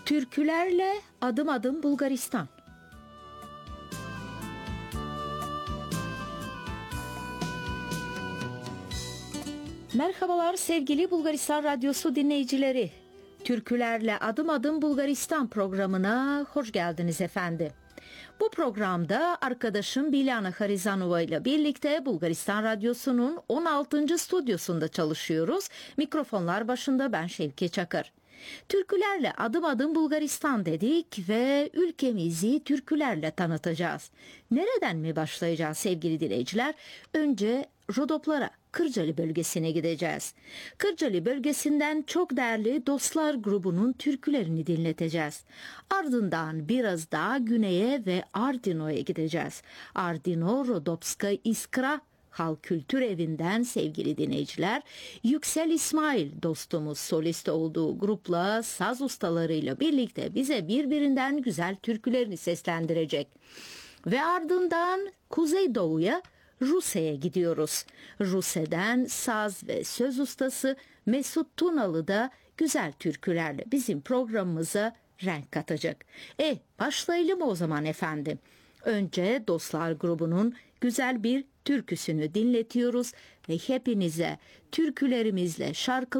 Türkülerle adım adım Bulgaristan. Merhabalar sevgili Bulgaristan Radyosu dinleyicileri. Türkülerle adım adım Bulgaristan programına hoş geldiniz efendim. Bu programda arkadaşım Bilyana Harizanova ile birlikte Bulgaristan Radyosu'nun 16. stüdyosunda çalışıyoruz. Mikrofonlar başında ben Şevki Çakır. Türkülerle adım adım Bulgaristan dedik ve ülkemizi türkülerle tanıtacağız. Nereden mi başlayacağız sevgili dinleyiciler? Önce Rodoplara, Kırcalı bölgesine gideceğiz. Kırcalı bölgesinden çok değerli Dostlar grubunun türkülerini dinleteceğiz. Ardından biraz daha güneye ve Ardino'ya gideceğiz. Ardino, Rodopska Iskra Halk Kültür Evi'nden sevgili dinleyiciler, Yüksel İsmail dostumuz solist olduğu grupla saz ustalarıyla birlikte bize birbirinden güzel türkülerini seslendirecek. Ve ardından Kuzeydoğu'ya, Rusya'ya gidiyoruz. Rusya'dan saz ve söz ustası Mesut Tunalı da güzel türkülerle bizim programımıza renk katacak. Başlayalım o zaman efendim. Önce Dostlar grubunun güzel bir türküsünü dinletiyoruz ve hepinize türkülerimizle,